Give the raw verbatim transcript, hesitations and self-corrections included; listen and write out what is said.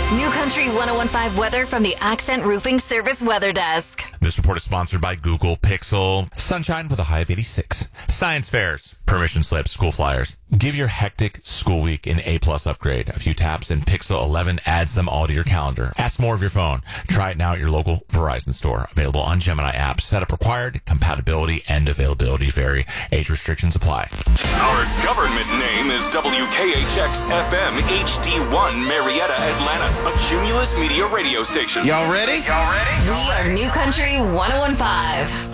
New Country ten fifteen weather from the Accent Roofing Service Weather Desk. This report is sponsored by Google Pixel. Sunshine with a high of eighty-six. Science fairs, permission slips, school flyers. Give your hectic school week an A-plus upgrade. A few taps and Pixel eleven adds them all to your calendar. Ask more of your phone. Try it now at your local Verizon store. Available on Gemini apps. Setup required. Compatibility and availability vary. Age restrictions apply. Our government name is W K H X F M H D one Marietta, Atlanta, a Cumulus Media radio station. Y'all ready? Y'all ready? We are New Country ten fifteen.